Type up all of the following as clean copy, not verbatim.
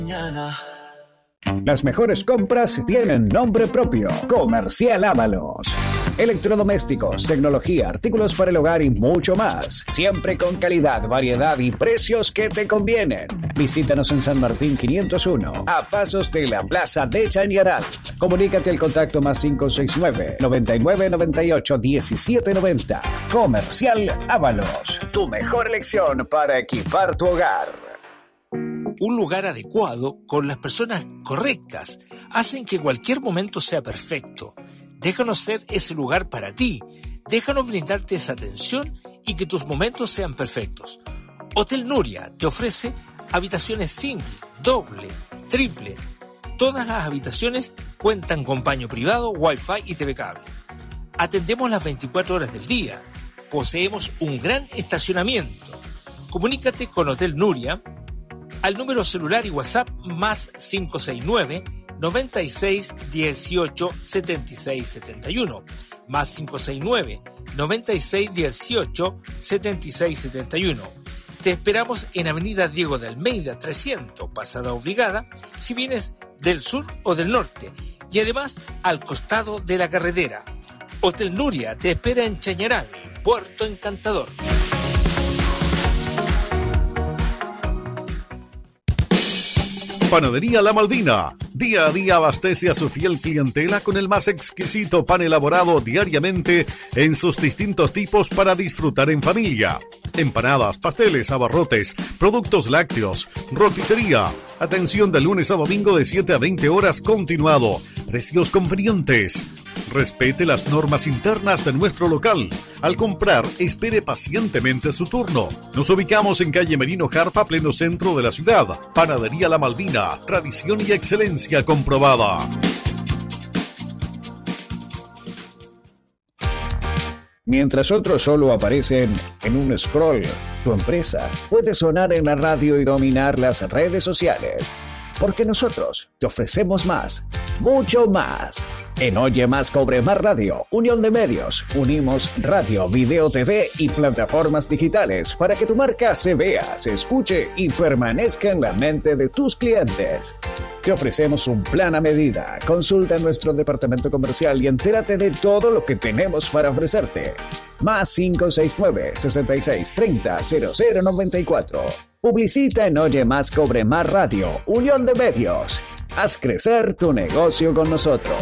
Las mejores compras tienen nombre propio. Comercial Ábalos. Electrodomésticos, tecnología, artículos para el hogar y mucho más. Siempre con calidad, variedad y precios que te convienen. Visítanos en San Martín 501, a pasos de la Plaza de Chañaral. Comunícate al contacto +569 99 98 17 90. Comercial Ábalos. Tu mejor elección para equipar tu hogar. Un lugar adecuado, con las personas correctas, hacen que cualquier momento sea perfecto. Déjanos ser ese lugar para ti. Déjanos brindarte esa atención y que tus momentos sean perfectos. Hotel Nuria te ofrece habitaciones single, doble, triple. Todas las habitaciones cuentan con baño privado, wifi y TV cable. Atendemos las 24 horas del día. Poseemos un gran estacionamiento. Comunícate con Hotel Nuria al número celular y WhatsApp +569 96 18 76 71, +569 96 18 76 71. Te esperamos en Avenida Diego de Almeida 300, Pasada Obligada, si vienes del sur o del norte, y además al costado de la carretera. Hotel Nuria te espera en Chañaral, Puerto Encantador. Panadería La Malvina. Día a día abastece a su fiel clientela con el más exquisito pan elaborado diariamente en sus distintos tipos para disfrutar en familia. Empanadas, pasteles, abarrotes, productos lácteos, roticería. Atención de lunes a domingo de 7 a 20 horas continuado. Precios convenientes. Respete las normas internas de nuestro local. Al comprar, espere pacientemente su turno. Nos ubicamos en calle Merino Jarpa, pleno centro de la ciudad. Panadería La Malvina, tradición y excelencia comprobada. Mientras otros solo aparecen en un scroll, tu empresa puede sonar en la radio y dominar las redes sociales. Porque nosotros te ofrecemos más, mucho más. En Oye Más Cobre Más Radio, Unión de Medios, unimos radio, video, TV y plataformas digitales para que tu marca se vea, se escuche y permanezca en la mente de tus clientes. Te ofrecemos un plan a medida. Consulta en nuestro departamento comercial y entérate de todo lo que tenemos para ofrecerte. +569 66 30 0094. Publicita en Oye Más Cobre Más Radio, Unión de Medios. Haz crecer tu negocio con nosotros.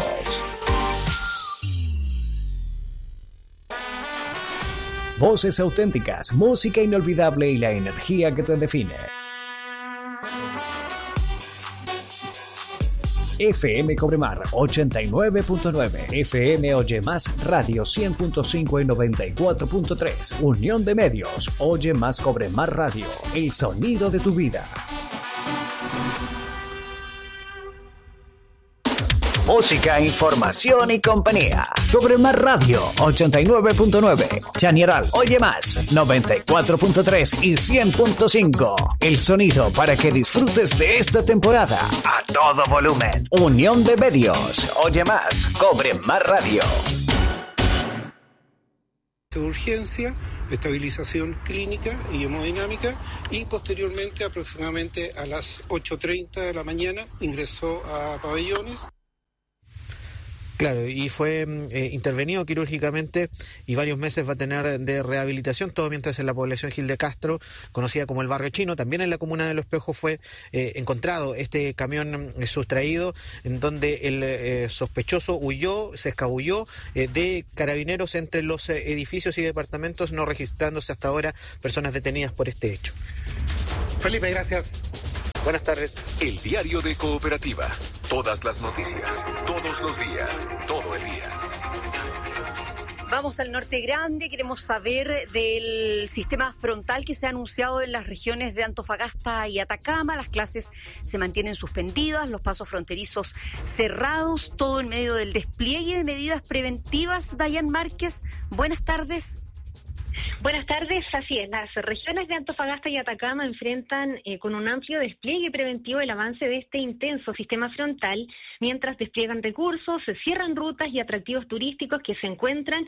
Voces auténticas, música inolvidable y la energía que te define. FM Cobremar 89.9, FM Oye Más Radio 100.5 y 94.3. Unión de Medios, Oye Más Cobremar Radio, el sonido de tu vida. Música, información y compañía. Cobremar Radio 89.9, Chañaral Oye Más 94.3 y 100.5. El sonido para que disfrutes de esta temporada a todo volumen. Unión de Medios, Oye Más, Cobremar Radio. De urgencia, estabilización clínica y hemodinámica, y posteriormente, aproximadamente a las 8:30 de la mañana, ingresó a pabellones. Claro, y fue intervenido quirúrgicamente y varios meses va a tener de rehabilitación, todo mientras en la población Gil de Castro, conocida como el Barrio Chino, también en la comuna de Los Pejos fue encontrado este camión sustraído, en donde el sospechoso huyó, se escabulló de carabineros entre los edificios y departamentos, no registrándose hasta ahora personas detenidas por este hecho. Felipe, gracias. Buenas tardes. El diario de Cooperativa. Todas las noticias, todos los días, todo el día. Vamos al Norte Grande, queremos saber del sistema frontal que se ha anunciado en las regiones de Antofagasta y Atacama. Las clases se mantienen suspendidas, los pasos fronterizos cerrados, todo en medio del despliegue de medidas preventivas. Dayan Márquez, buenas tardes. Buenas tardes, así es. Las regiones de Antofagasta y Atacama enfrentan con un amplio despliegue preventivo el avance de este intenso sistema frontal, mientras despliegan recursos, se cierran rutas y atractivos turísticos que se encuentran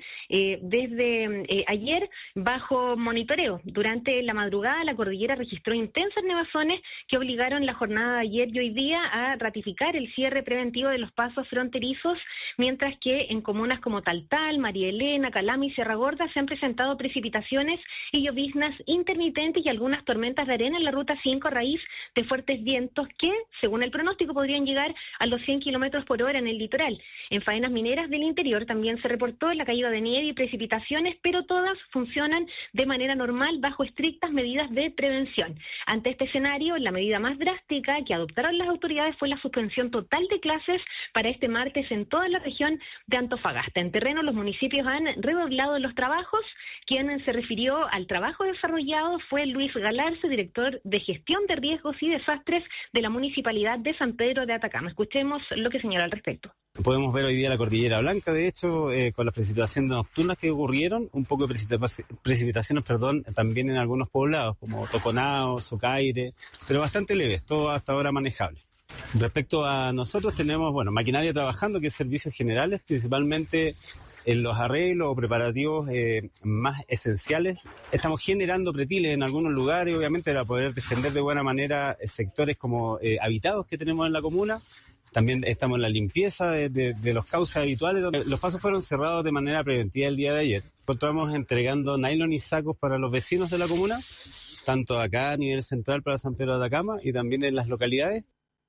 desde ayer bajo monitoreo. Durante la madrugada, la cordillera registró intensas nevazones que obligaron la jornada de ayer y hoy día a ratificar el cierre preventivo de los pasos fronterizos, mientras que en comunas como Taltal, María Elena, Calama y Sierra Gorda se han presentado precipitaciones y lloviznas intermitentes y algunas tormentas de arena en la ruta 5 a raíz de fuertes vientos que, según el pronóstico, podrían llegar a los 100 kilómetros por hora en el litoral. En faenas mineras del interior también se reportó la caída de nieve y precipitaciones, pero todas funcionan de manera normal bajo estrictas medidas de prevención. Ante este escenario, la medida más drástica que adoptaron las autoridades fue la suspensión total de clases para este martes en toda la región de Antofagasta. En terreno, los municipios han redoblado los trabajos. Quien se refirió al trabajo desarrollado fue Luis Galarza, director de Gestión de Riesgos y Desastres de la Municipalidad de San Pedro de Atacama. Escuchemos lo que señaló al respecto. Podemos ver hoy día la Cordillera Blanca, de hecho, con las precipitaciones nocturnas que ocurrieron, un poco de precipitaciones, también en algunos poblados, como Toconao, Socaire, pero bastante leves, todo hasta ahora manejable. Respecto a nosotros, tenemos, maquinaria trabajando, que es servicios generales, principalmente en los arreglos o preparativos más esenciales. Estamos generando pretiles en algunos lugares, obviamente, para poder defender de buena manera sectores como habitados que tenemos en la comuna. También estamos en la limpieza de los cauces habituales. Los pasos fueron cerrados de manera preventiva el día de ayer. Encontramos entregando nylon y sacos para los vecinos de la comuna, tanto acá a nivel central para San Pedro de Atacama y también en las localidades.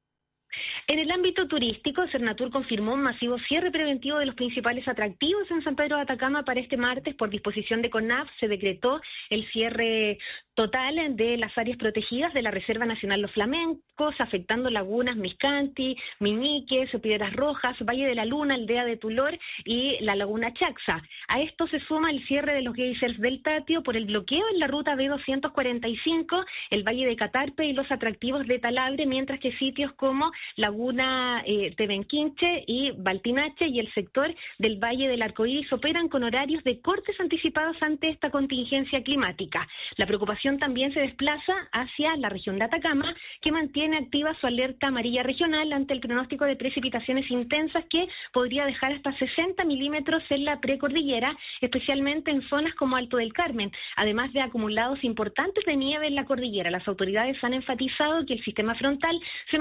En el ámbito turístico, Cernatur confirmó un masivo cierre preventivo de los principales atractivos en San Pedro de Atacama para este martes. Por disposición de CONAF se decretó el cierre total de las áreas protegidas de la Reserva Nacional Los Flamencos, afectando lagunas Miscanti, Miñiques, Piedras Rojas, Valle de la Luna, Aldea de Tulor y la Laguna Chaxa. A esto se suma el cierre de los geysers del Tatio por el bloqueo en la ruta B245, el Valle de Catarpe y los atractivos de Talabre, mientras que sitios como Laguna Tebenquinche y Baltinache y el sector del Valle del Arcoíris operan con horarios de cortes anticipados ante esta contingencia climática. La preocupación también se desplaza hacia la región de Atacama, que mantiene activa su alerta amarilla regional ante el pronóstico de precipitaciones intensas que podría dejar hasta 60 milímetros en la precordillera, especialmente en zonas como Alto del Carmen, además de acumulados importantes de nieve en la cordillera. Las autoridades han enfatizado que el sistema frontal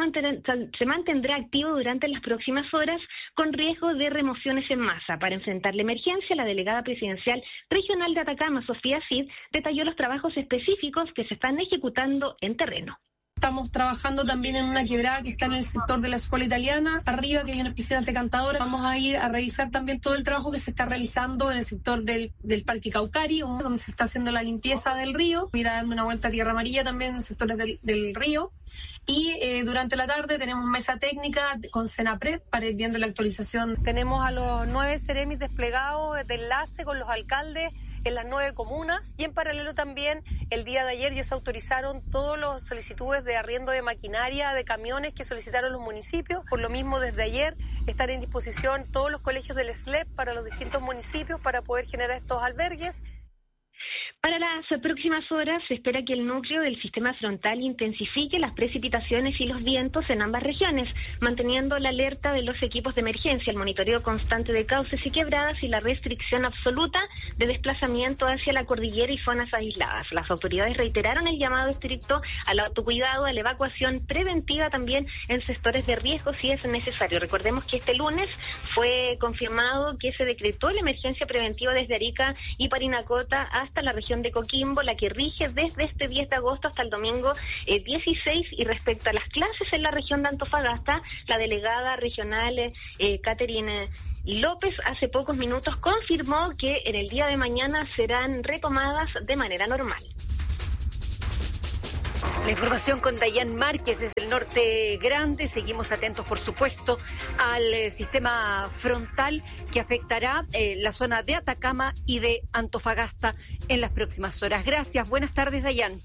se mantendrá activo durante las próximas horas con riesgo de remociones en masa. Para enfrentar la emergencia, la delegada presidencial regional de Atacama, Sofía Cid, detalló los trabajos específicos que se están ejecutando en terreno. Estamos trabajando también en una quebrada que está en el sector de la escuela italiana, arriba, que hay una piscina decantadora. Vamos a ir a revisar también todo el trabajo que se está realizando en el sector del Parque Caucari, donde se está haciendo la limpieza del río. Ir a darme una vuelta a Tierra Amarilla también en el sector del río. Y durante la tarde tenemos mesa técnica con Senapred para ir viendo la actualización. Tenemos a los 9 seremis desplegados de enlace con los alcaldes en las 9 comunas, y en paralelo también el día de ayer ya se autorizaron todas las solicitudes de arriendo de maquinaria, de camiones que solicitaron los municipios. Por lo mismo, desde ayer están en disposición todos los colegios del SLEP para los distintos municipios para poder generar estos albergues. Para las próximas horas se espera que el núcleo del sistema frontal intensifique las precipitaciones y los vientos en ambas regiones, manteniendo la alerta de los equipos de emergencia, el monitoreo constante de cauces y quebradas y la restricción absoluta de desplazamiento hacia la cordillera y zonas aisladas. Las autoridades reiteraron el llamado estricto al autocuidado, a la evacuación preventiva también en sectores de riesgo si es necesario. Recordemos que este lunes fue confirmado que se decretó la emergencia preventiva desde Arica y Parinacota hasta la región de Coquimbo, la que rige desde este 10 de agosto hasta el domingo 16. Y respecto a las clases en la región de Antofagasta, la delegada regional Catherine López hace pocos minutos confirmó que en el día de mañana serán retomadas de manera normal. La información con Dayan Márquez desde el Norte Grande. Seguimos atentos, por supuesto, al sistema frontal que afectará la zona de Atacama y de Antofagasta en las próximas horas. Gracias. Buenas tardes, Dayan.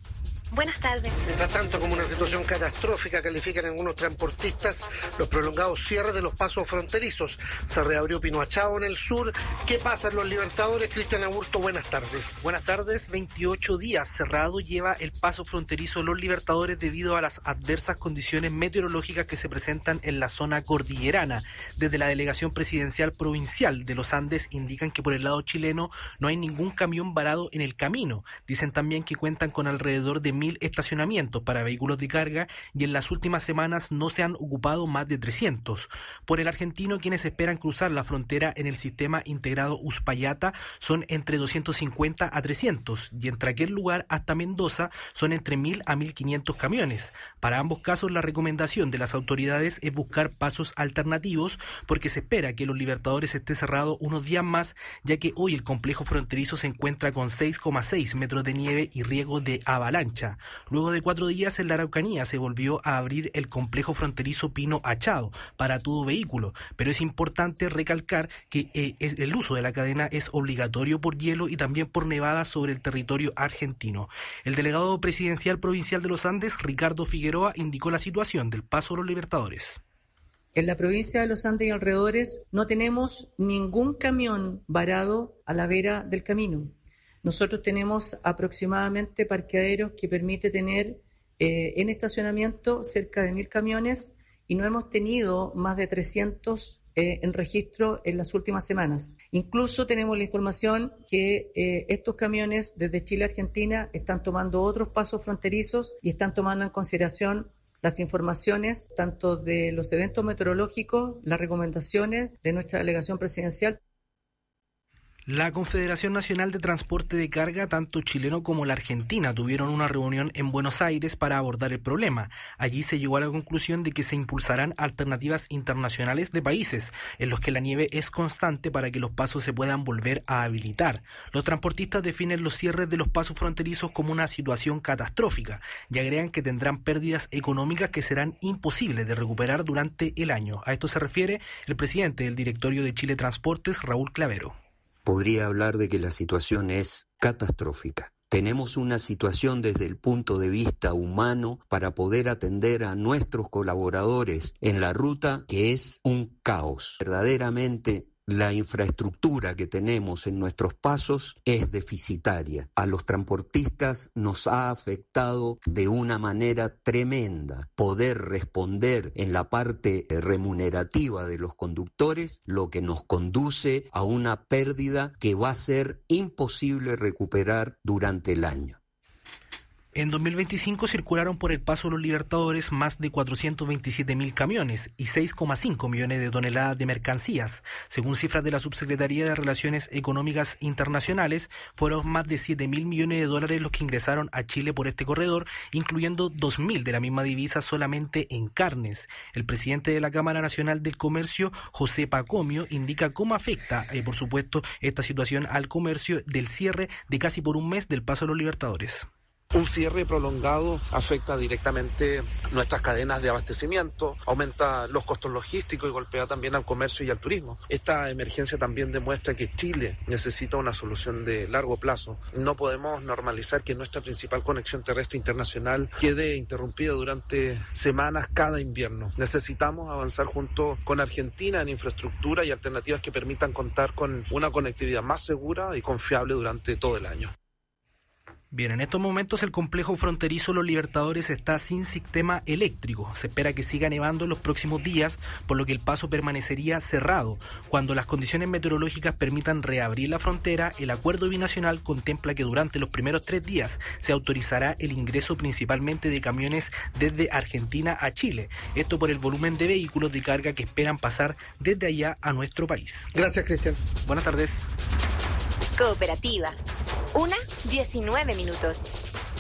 Buenas tardes. Mientras tanto, como una situación catastrófica califican algunos transportistas los prolongados cierres de los pasos fronterizos. Se reabrió Pinoachao en el sur. ¿Qué pasa en los Libertadores? Cristian Aburto, buenas tardes. Buenas tardes. 28 días cerrado lleva el paso fronterizo Los Libertadores debido a las adversas condiciones meteorológicas que se presentan en la zona cordillerana. Desde la Delegación Presidencial Provincial de los Andes indican que por el lado chileno no hay ningún camión varado en el camino. Dicen también que cuentan con alrededor de 1.000 estacionamientos para vehículos de carga y en las últimas semanas no se han ocupado más de 300. Por el argentino, quienes esperan cruzar la frontera en el sistema integrado Uspallata son entre 250 a 300 y entre aquel lugar hasta Mendoza son entre 1.000 a 1.500 camiones. Para ambos casos, la recomendación de las autoridades es buscar pasos alternativos porque se espera que Los Libertadores esté cerrado unos días más, ya que hoy el complejo fronterizo se encuentra con 6,6 metros de nieve y riesgo de avalancha. Luego de 4 días en la Araucanía se volvió a abrir el complejo fronterizo Pinoachao para todo vehículo, pero es importante recalcar que el uso de la cadena es obligatorio por hielo y también por nevadas sobre el territorio argentino. El delegado presidencial provincial de los Andes, Ricardo Figueroa, indicó la situación del paso a Los Libertadores. En la provincia de los Andes y alrededores no tenemos ningún camión varado a la vera del camino. Nosotros tenemos aproximadamente parqueaderos que permite tener en estacionamiento cerca de 1.000 camiones y no hemos tenido más de 300 en registro en las últimas semanas. Incluso tenemos la información que estos camiones desde Chile a Argentina están tomando otros pasos fronterizos y están tomando en consideración las informaciones tanto de los eventos meteorológicos, las recomendaciones de nuestra delegación presidencial. La Confederación Nacional de Transporte de Carga, tanto chileno como la argentina, tuvieron una reunión en Buenos Aires para abordar el problema. Allí se llegó a la conclusión de que se impulsarán alternativas internacionales de países en los que la nieve es constante para que los pasos se puedan volver a habilitar. Los transportistas definen los cierres de los pasos fronterizos como una situación catastrófica y agregan que tendrán pérdidas económicas que serán imposibles de recuperar durante el año. A esto se refiere el presidente del directorio de Chile Transportes, Raúl Clavero. Podría hablar de que la situación es catastrófica. Tenemos una situación desde el punto de vista humano para poder atender a nuestros colaboradores en la ruta que es un caos. Verdaderamente la infraestructura que tenemos en nuestros pasos es deficitaria. A los transportistas nos ha afectado de una manera tremenda poder responder en la parte remunerativa de los conductores, lo que nos conduce a una pérdida que va a ser imposible recuperar durante el año. En 2025 circularon por el paso Los Libertadores más de 427.000 camiones y 6,5 millones de toneladas de mercancías. Según cifras de la Subsecretaría de Relaciones Económicas Internacionales, fueron más de 7.000 millones de dólares los que ingresaron a Chile por este corredor, incluyendo 2.000 de la misma divisa solamente en carnes. El presidente de la Cámara Nacional del Comercio, José Pacomio, indica cómo afecta, por supuesto, esta situación al comercio del cierre de casi por un mes del paso a Los Libertadores. Un cierre prolongado afecta directamente nuestras cadenas de abastecimiento, aumenta los costos logísticos y golpea también al comercio y al turismo. Esta emergencia también demuestra que Chile necesita una solución de largo plazo. No podemos normalizar que nuestra principal conexión terrestre internacional quede interrumpida durante semanas cada invierno. Necesitamos avanzar junto con Argentina en infraestructura y alternativas que permitan contar con una conectividad más segura y confiable durante todo el año. Bien, en estos momentos el complejo fronterizo Los Libertadores está sin sistema eléctrico. Se espera que siga nevando en los próximos días, por lo que el paso permanecería cerrado. Cuando las condiciones meteorológicas permitan reabrir la frontera, el acuerdo binacional contempla que durante los primeros 3 días se autorizará el ingreso principalmente de camiones desde Argentina a Chile. Esto por el volumen de vehículos de carga que esperan pasar desde allá a nuestro país. Gracias, Cristian. Buenas tardes. Cooperativa. 1:19 minutos.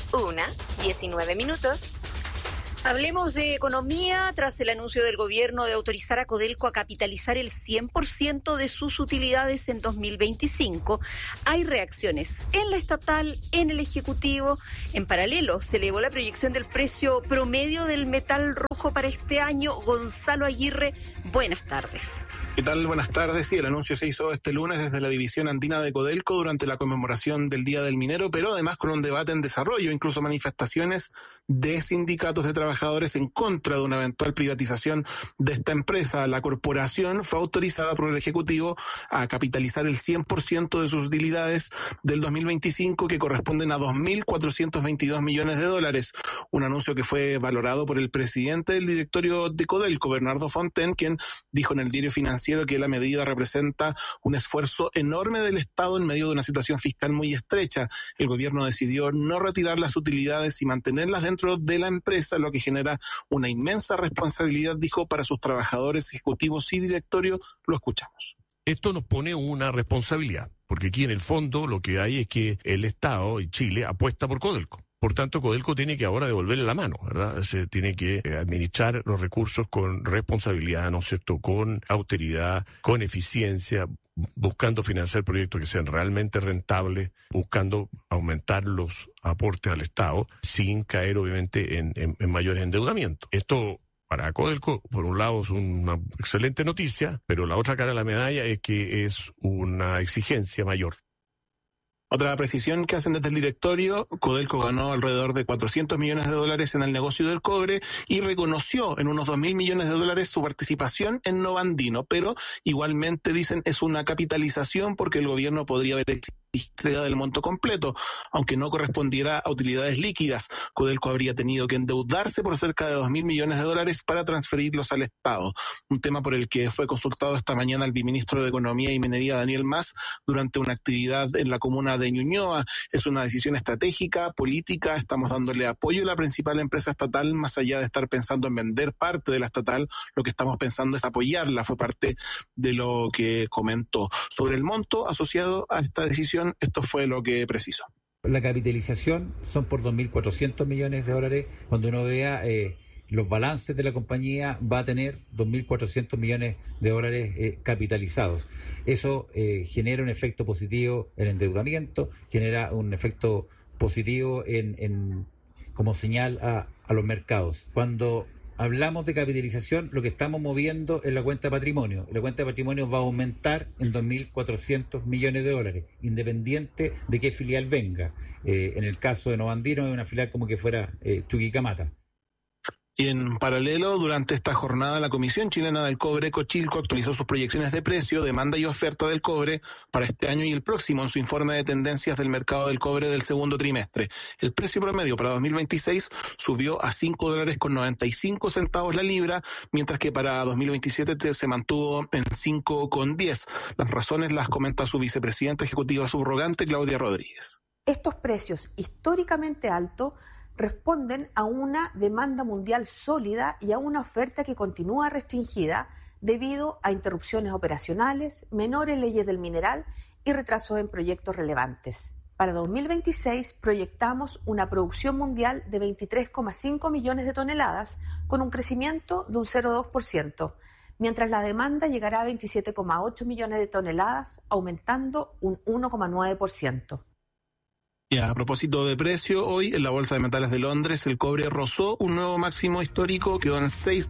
1:19 minutos. Hablemos de economía. Tras el anuncio del gobierno de autorizar a Codelco a capitalizar el 100% de sus utilidades en 2025, hay reacciones en la estatal, en el Ejecutivo. En paralelo, se elevó la proyección del precio promedio del metal rojo para este año. Gonzalo Aguirre, buenas tardes. ¿Qué tal? Buenas tardes. Sí, el anuncio se hizo este lunes desde la división andina de Codelco durante la conmemoración del Día del Minero, pero además con un debate en desarrollo, incluso manifestaciones de sindicatos de trabajadores en contra de una eventual privatización de esta empresa. La corporación fue autorizada por el Ejecutivo a capitalizar el 100% de sus utilidades del 2025, que corresponden a 2.422 millones de dólares. Un anuncio que fue valorado por el presidente del directorio de Codelco, Bernardo Fontaine, quien dijo en el Diario Financiero que la medida representa un esfuerzo enorme del Estado en medio de una situación fiscal muy estrecha. El gobierno decidió no retirar las utilidades y mantenerlas dentro de la empresa, lo que genera una inmensa responsabilidad, dijo, para sus trabajadores, ejecutivos y directorio. Lo escuchamos. Esto nos pone una responsabilidad, porque aquí en el fondo lo que hay es que el Estado y Chile apuesta por Codelco. Por tanto, Codelco tiene que ahora devolverle la mano, ¿verdad? Se tiene que administrar los recursos con responsabilidad, ¿no es cierto?, con austeridad, con eficiencia, buscando financiar proyectos que sean realmente rentables, buscando aumentar los aportes al Estado, sin caer obviamente en mayores endeudamientos. Esto para Codelco, por un lado, es una excelente noticia, pero la otra cara de la medalla es que es una exigencia mayor. Otra precisión que hacen desde el directorio: Codelco ganó alrededor de 400 millones de dólares en el negocio del cobre y reconoció en unos 2.000 millones de dólares su participación en Nova Andino, pero igualmente dicen es una capitalización porque el gobierno podría haber entrega del monto completo, aunque no correspondiera a utilidades líquidas. Codelco habría tenido que endeudarse por cerca de 2.000 millones de dólares para transferirlos al Estado, un tema por el que fue consultado esta mañana el viceministro de Economía y Minería, Daniel Mas, durante una actividad en la comuna de Ñuñoa. Es una decisión estratégica, política. Estamos dándole apoyo a la principal empresa estatal, más allá de estar pensando en vender parte de la estatal. Lo que estamos pensando es apoyarla, fue parte de lo que comentó. Sobre el monto asociado a esta decisión, esto fue lo que precisó. La capitalización son por 2.400 millones de dólares. Cuando uno vea los balances de la compañía, va a tener 2.400 millones de dólares capitalizados. Eso genera un efecto positivo en el endeudamiento, genera un efecto positivo como señal a los mercados. Cuando hablamos de capitalización, lo que estamos moviendo es la cuenta de patrimonio. La cuenta de patrimonio va a aumentar en 2.400 millones de dólares, independiente de qué filial venga. En el caso de Nova Andino es una filial como que fuera Chuquicamata. Y en paralelo, durante esta jornada, la Comisión Chilena del Cobre, Cochilco, actualizó sus proyecciones de precio, demanda y oferta del cobre para este año y el próximo en su informe de tendencias del mercado del cobre del segundo trimestre. El precio promedio para 2026 subió a $5.95 la libra, mientras que para 2027 se mantuvo en $5.10. Las razones las comenta su vicepresidenta ejecutiva subrogante, Claudia Rodríguez. Estos precios históricamente altos responden a una demanda mundial sólida y a una oferta que continúa restringida debido a interrupciones operacionales, menores leyes del mineral y retrasos en proyectos relevantes. Para 2026 proyectamos una producción mundial de 23,5 millones de toneladas con un crecimiento de un 0,2%, mientras la demanda llegará a 27,8 millones de toneladas, aumentando un 1,9%. Y a propósito de precio, hoy en la Bolsa de Metales de Londres el cobre rozó un nuevo máximo histórico, quedó en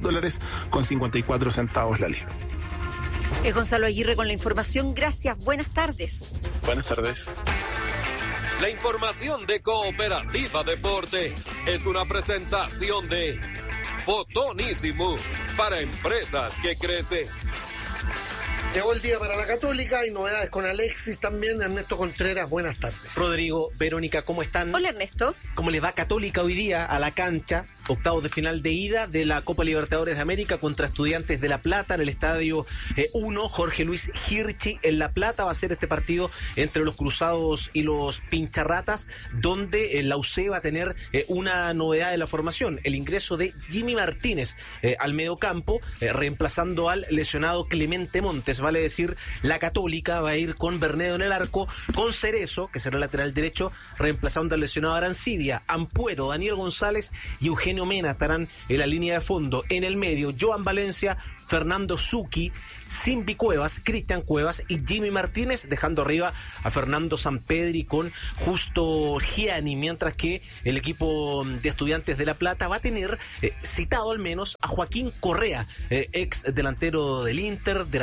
$6.54 la libra. Es Gonzalo Aguirre con la información. Gracias, buenas tardes. Buenas tardes. La información de Cooperativa Deportes es una presentación de Fotonísimo para empresas que crecen. Llegó el día para la Católica, hay novedades con Alexis también. Ernesto Contreras, buenas tardes. Rodrigo, Verónica, ¿cómo están? Hola, Ernesto. ¿Cómo le va Católica hoy día a la cancha? Octavos de final de ida de la Copa Libertadores de América contra Estudiantes de La Plata en el Estadio 1, Jorge Luis Hirschi en La Plata. Va a ser este partido entre los Cruzados y los Pincharratas, donde la UC va a tener una novedad de la formación, el ingreso de Jimmy Martínez al mediocampo, reemplazando al lesionado Clemente Montes. Vale decir, la Católica va a ir con Bernedo en el arco, con Cerezo, que será lateral derecho, reemplazando al lesionado Arancibia, Ampuero, Daniel González y Eugenio Mena estarán en la línea de fondo. En el medio, Joan Valencia, Fernando Zucchi, Simbi Cuevas, Cristian Cuevas y Jimmy Martínez, dejando arriba a Fernando Sampedri con Justo Gianni, mientras que el equipo de Estudiantes de La Plata va a tener citado al menos a Joaquín Correa, ex delantero del Inter, de la Lazio,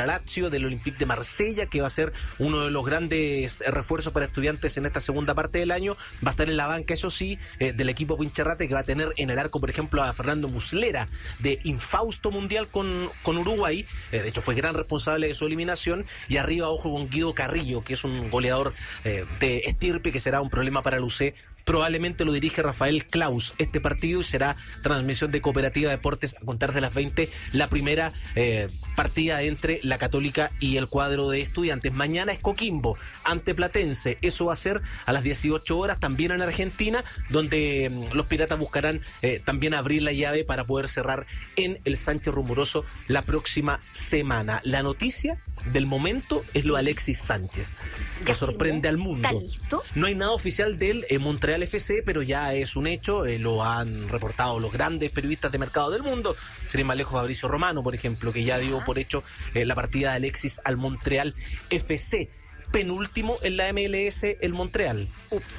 Asensio del Olympique de Marsella, que va a ser uno de los grandes refuerzos para Estudiantes en esta segunda parte del año. Va a estar en la banca, eso sí, del equipo Pincharrate, que va a tener en el arco, por ejemplo, a Fernando Muslera, de infausto mundial con Uruguay. De hecho, fue gran responsable de su eliminación. Y arriba, ojo con Guido Carrillo, que es un goleador de estirpe, que será un problema para Lucé. Probablemente lo dirige Rafael Klaus este partido y será transmisión de Cooperativa Deportes a contar de las 20, la primera partida entre la Católica y el cuadro de Estudiantes. Mañana es Coquimbo ante Platense, eso va a ser a las 18 horas, también en Argentina, donde los Piratas buscarán también abrir la llave para poder cerrar en el Sánchez Rumoroso la próxima semana. La noticia del momento es lo de Alexis Sánchez, que sorprende al mundo. ¿Está listo? No hay nada oficial de él en Montreal FC, pero ya es un hecho, lo han reportado los grandes periodistas de mercado del mundo. Sería más lejos Fabricio Romano, por ejemplo, que ya dio por hecho la partida de Alexis al Montreal FC. Penúltimo en la MLS el Montreal.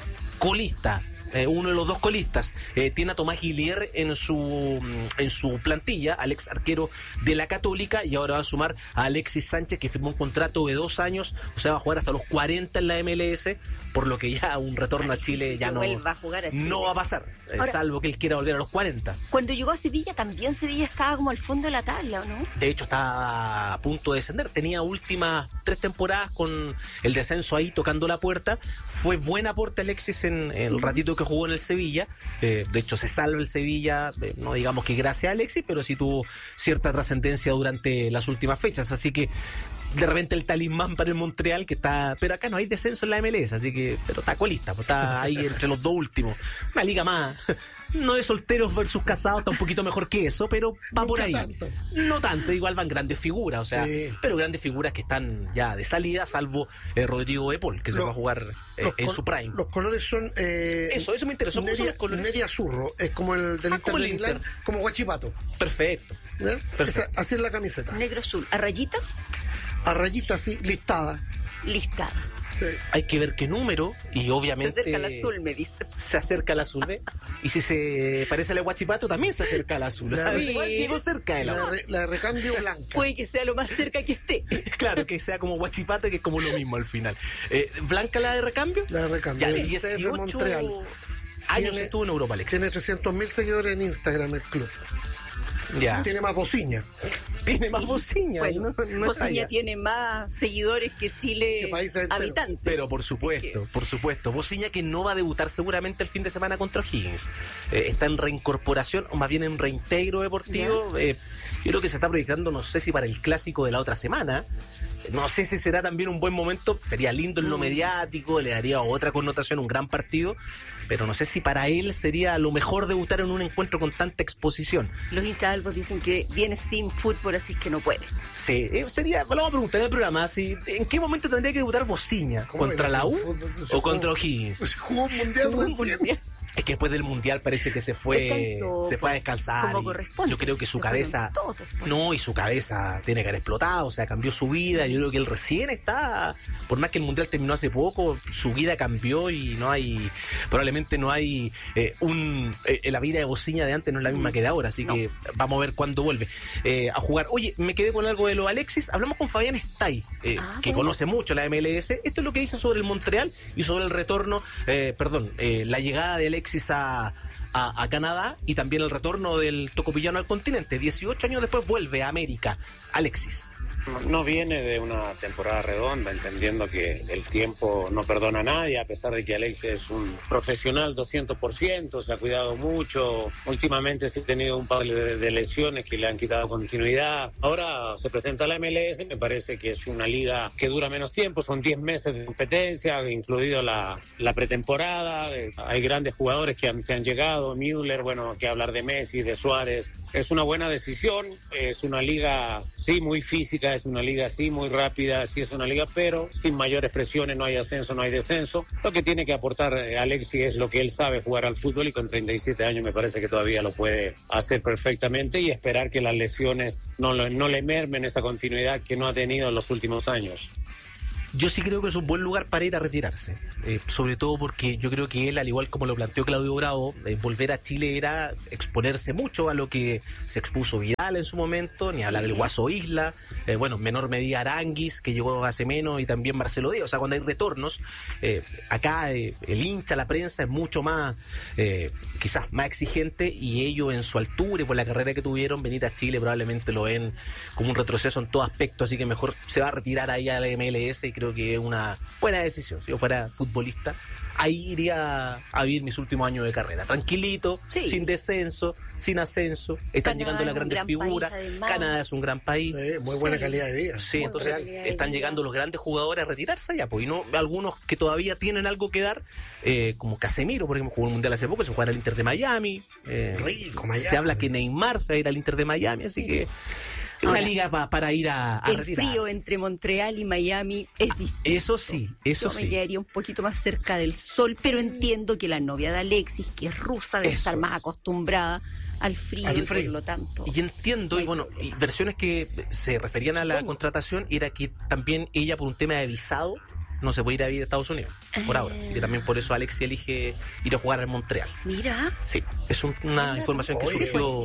Colista. Uno de los dos colistas, tiene a Tomás Guillier en su plantilla, al ex arquero de la Católica, y ahora va a sumar a Alexis Sánchez, que firmó un contrato de 2 años, o sea, va a jugar hasta los 40 en la MLS, por lo que ya un retorno a Chile ya no va a pasar, ahora, salvo que él quiera volver a los 40. Cuando llegó a Sevilla, también Sevilla estaba como al fondo de la tabla, ¿o no? De hecho, estaba a punto de descender, tenía últimas 3 temporadas con el descenso ahí tocando la puerta. Fue buen aporte Alexis en el ratito que jugó en el Sevilla. De hecho, se salva el Sevilla, no digamos que gracias a Alexis, pero sí tuvo cierta trascendencia durante las últimas fechas, así que de repente el talismán para el Montreal, que está, pero acá no hay descenso en la MLS, así que, pero está colista, pues está ahí entre los dos últimos, una liga más, no de solteros versus casados, está un poquito mejor que eso, pero va por ahí. No tanto, igual van grandes figuras, o sea, sí, pero grandes figuras que están ya de salida, salvo Rodrigo de Paul, que se va a jugar en su prime. Los colores son eso me interesó. Media azurro, es como el del Inter de Milán, como Huachipato. Perfecto. Así es la camiseta. Negro azul, ¿a rayitas? A rayitas, sí, listada. Sí. Hay que ver qué número, y obviamente se acerca al azul, me dice. Se acerca al azul, ¿ve? Y si se parece al Huachipato, también se acerca al azul. Igual llegó cerca de la de recambio blanca. Puede que sea lo más cerca que esté. Claro, que sea como Huachipato, que es como lo mismo al final. ¿Blanca la de recambio? La de recambio. Ya, 18 Montreal. Años estuvo en Europa, Alexis. Tiene 300.000 seguidores en Instagram el club. Ya. Tiene más bociña. Tiene más bociña. Bueno, bociña tiene más seguidores que Chile habitantes. Pero por supuesto. Bociña, que no va a debutar seguramente el fin de semana contra O'Higgins. Está en reincorporación, o más bien en reintegro deportivo. Yo creo que se está proyectando, no sé si para el clásico de la otra semana. No sé si será también un buen momento. Sería lindo en lo mediático, le daría otra connotación, un gran partido. Pero no sé si para él sería lo mejor debutar en un encuentro con tanta exposición. Los hinchas albos dicen que viene sin fútbol, así que no puede. Sí, sería, lo vamos a preguntar en el programa, ¿en qué momento tendría que debutar Bociña? ¿Contra la U o contra O'Higgins? Jugó un mundial. Es que después del mundial parece que se fue a descansar. Como corresponde. Yo creo que su cabeza, y su cabeza tiene que haber explotado, o sea, cambió su vida. Yo creo que él recién está, por más que el mundial terminó hace poco, su vida cambió y probablemente no hay la vida de Bociña de antes no es la misma que de ahora, así que vamos a ver cuándo vuelve a jugar. Oye, me quedé con algo de lo Alexis. Hablamos con Fabián Stay, que conoce mucho la MLS. Esto es lo que dice sobre el Montreal y sobre el retorno, la llegada de Alexis a Canadá, y también el retorno del tocopillano al continente. 18 años después vuelve a América. Alexis. No viene de una temporada redonda, entendiendo que el tiempo no perdona a nadie, a pesar de que Alexis es un profesional 200%, se ha cuidado mucho. Últimamente sí ha tenido un par de lesiones que le han quitado continuidad. Ahora se presenta la MLS, me parece que es una liga que dura menos tiempo, son 10 meses de competencia, incluido la pretemporada. Hay grandes jugadores que han llegado, Müller, que hablar de Messi, de Suárez. Es una buena decisión, es una liga sí muy física, es una liga sí muy rápida, sí es una liga, pero sin mayores presiones, no hay ascenso, no hay descenso. Lo que tiene que aportar Alexis es lo que él sabe, jugar al fútbol, y con 37 años me parece que todavía lo puede hacer perfectamente, y esperar que las lesiones no le mermen esa continuidad que no ha tenido en los últimos años. Yo sí creo que es un buen lugar para ir a retirarse, sobre todo porque yo creo que él, al igual como lo planteó Claudio Bravo, volver a Chile era exponerse mucho a lo que se expuso Vidal en su momento, ni hablar del Guaso Isla, menor medida Aranguis, que llegó hace menos, y también Marcelo Díaz. O sea, cuando hay retornos, acá el hincha, la prensa es mucho más, quizás más exigente, y ellos en su altura y por la carrera que tuvieron, venir a Chile probablemente lo ven como un retroceso en todo aspecto, así que mejor se va a retirar ahí a la MLS, y creo que es una buena decisión. Si yo fuera futbolista, ahí iría a vivir mis últimos años de carrera, tranquilito, sin descenso, sin ascenso. Están llegando las grandes figuras. Canadá es un gran país. Muy buena calidad de vida. Sí, entonces están llegando los grandes jugadores a retirarse allá, pues, y no algunos que todavía tienen algo que dar, como Casemiro, por ejemplo, jugó el Mundial hace poco, se juega al Inter de Miami. Rico, Miami. Se habla que Neymar se va a ir al Inter de Miami, así que es una liga para ir a el retirarse. frío entre Montreal y Miami es distinto. Eso sí. Yo me quedaría un poquito más cerca del sol, pero entiendo que la novia de Alexis, que es rusa, debe estar más acostumbrada al frío, y por lo tanto. Y entiendo, y versiones que se referían a la contratación, era que también ella, por un tema de visado, no se puede ir a vivir a Estados Unidos, por ahora. Y también por eso Alexis elige ir a jugar al Montreal. Mira. Sí, es una información que surgió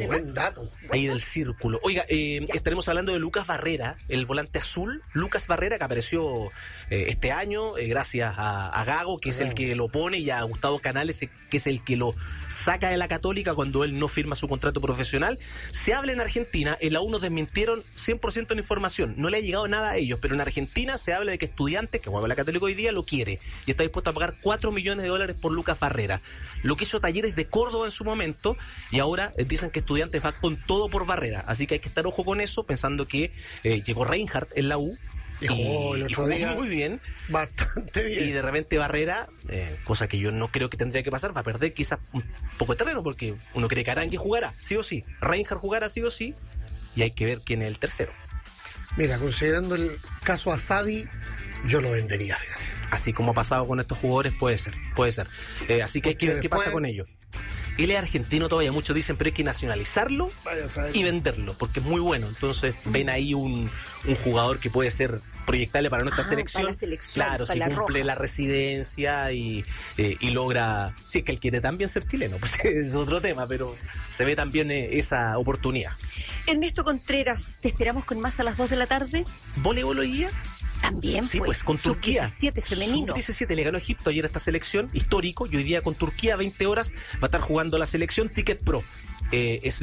ahí del círculo. Oiga, estaremos hablando de Lucas Barrera, el volante azul. Lucas Barrera, que apareció este año, gracias a Gago, que es el que lo pone, y a Gustavo Canales, que es el que lo saca de la Católica cuando él no firma su contrato profesional. Se habla en Argentina, en la U nos desmintieron 100% de la información, no le ha llegado nada a ellos, pero en Argentina se habla de que Estudiantes, que juega la Católica hoy día, lo quiere y está dispuesto a pagar $4 millones por Lucas Barrera. Lo que hizo Talleres de Córdoba en su momento, y ahora dicen que Estudiantes va con todo por Barrera, así que hay que estar ojo con eso, pensando que llegó Reinhardt en la U. Y jugó el otro día muy bien. Bastante bien. Y de repente Barrera, cosa que yo no creo que tendría que pasar, va a perder quizás un poco de terreno, porque uno cree que Arangui jugará, sí o sí. Reinhardt jugará, sí o sí. Y hay que ver quién es el tercero. Mira, considerando el caso Asadi, yo lo vendería, fíjate. Así como ha pasado con estos jugadores, puede ser. Así que hay que ver qué pasa con ellos. Él es argentino todavía, muchos dicen, pero hay que nacionalizarlo y venderlo, porque es muy bueno. Entonces ven ahí un jugador que puede ser proyectable para nuestra selección. Para la selección. Claro, si cumple roja. la residencia y logra, si es que él quiere también ser chileno, pues es otro tema, pero se ve también esa oportunidad. Ernesto Contreras, te esperamos con más a las 2 de la tarde. ¿Voleibol hoy día? También, sí, pues con Turquía. Sub-17 femenino. Sub-17 le ganó a Egipto ayer a esta selección, histórico, y hoy día con Turquía a 20 horas va a estar jugando la selección Ticket Pro. Es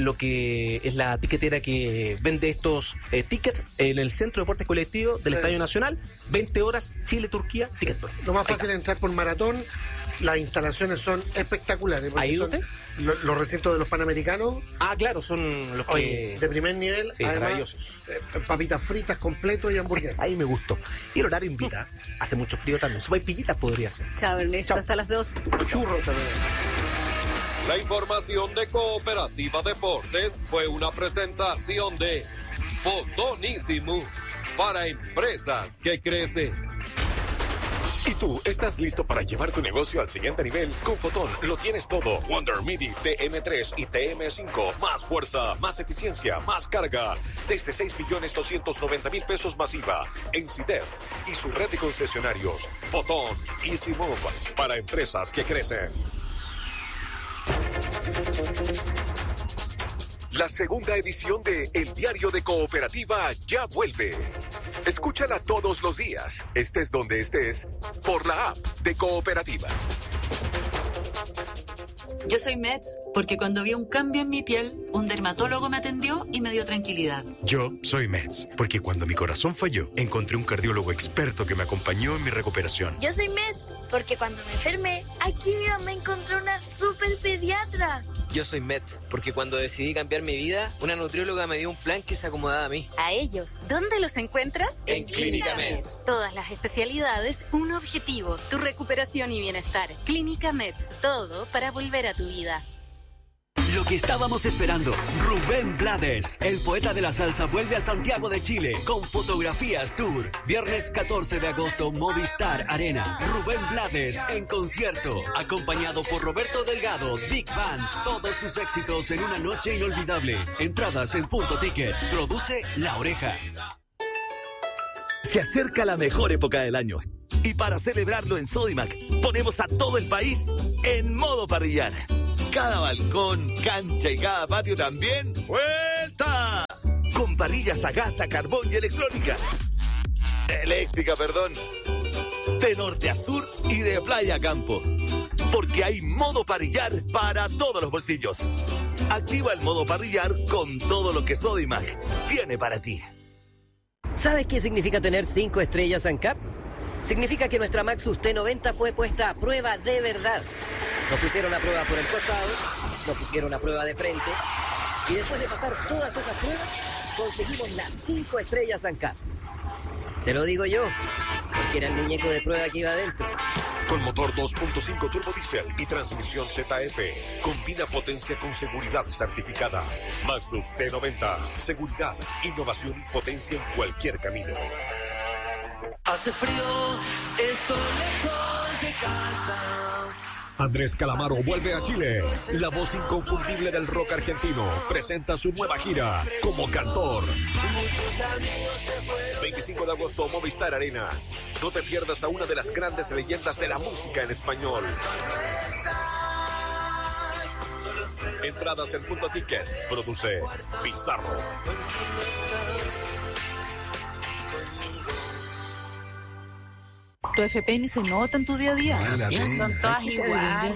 la tiquetera que vende estos tickets en el Centro de Deportes Colectivos del Estadio Nacional. 20 horas, Chile-Turquía, Ticket Pro. Lo más fácil es entrar por Maratón. Las instalaciones son espectaculares. ¿Ha ido usted? Los recintos de los Panamericanos. Ah, claro, son los que... de primer nivel. Sí, además, maravillosos. Papitas fritas completo y hamburguesas. Ahí me gustó. Y el horario invita. Hace mucho frío también. Sopaipillitas podría ser. Chao, Ernesto. Hasta las 2. Churros también. La información de Cooperativa Deportes fue una presentación de Fotonísimo para empresas que crecen. ¿Y tú estás listo para llevar tu negocio al siguiente nivel? Con Fotón lo tienes todo. Wonder MIDI TM3 y TM5. Más fuerza, más eficiencia, más carga. Desde 6.290.000 pesos masiva. En CIDEF y su red de concesionarios. Fotón Easy Move para empresas que crecen. La segunda edición de El Diario de Cooperativa ya vuelve. Escúchala todos los días, estés donde estés, por la app de Cooperativa. Yo soy Mets porque cuando vi un cambio en mi piel, un dermatólogo me atendió y me dio tranquilidad. Yo soy Mets porque cuando mi corazón falló, encontré un cardiólogo experto que me acompañó en mi recuperación. Yo soy Mets porque cuando me enfermé, aquí mi mamá encontró una super pediatra. Yo soy Mets porque cuando decidí cambiar mi vida, una nutrióloga me dio un plan que se acomodaba a mí. A ellos, ¿dónde los encuentras? En Clínica Mets. Todas las especialidades, un objetivo, tu recuperación y bienestar. Clínica Mets, todo para volver a tu vida. Lo que estábamos esperando, Rubén Blades, el poeta de la salsa, vuelve a Santiago de Chile con Fotografías Tour. Viernes 14 de agosto, Movistar Arena. Rubén Blades en concierto, acompañado por Roberto Delgado, Big Band. Todos sus éxitos en una noche inolvidable. Entradas en Punto Ticket. Produce La Oreja. Se acerca la mejor época del año. Y para celebrarlo en Sodimac, ponemos a todo el país en modo parrillar. Cada balcón, cancha y cada patio también, ¡vuelta! con parrillas a gas, a carbón y electrónica. Eléctrica, perdón. De norte a sur y de playa a campo. Porque hay modo parrillar para todos los bolsillos. Activa el modo parrillar con todo lo que Sodimac tiene para ti. ¿Sabes qué significa tener 5 estrellas ANCAP? Significa que nuestra Maxus T90 fue puesta a prueba de verdad. Nos pusieron a prueba por el costado, nos pusieron a prueba de frente, y después de pasar todas esas pruebas, conseguimos las 5 estrellas ANCAP. Te lo digo yo, porque era el muñeco de prueba que iba adentro. Con motor 2.5 turbo diesel y transmisión ZF. Combina potencia con seguridad certificada. Maxus T90. Seguridad, innovación y potencia en cualquier camino. Hace frío, estoy lejos de casa. Andrés Calamaro vuelve a Chile. La voz inconfundible del rock argentino presenta su nueva gira como cantor. 25 de agosto, Movistar Arena. No te pierdas a una de las grandes leyendas de la música en español. Entradas en Punto Ticket. Produce Bizarro. Tu FP ni se nota en tu día a día. Son todas iguales.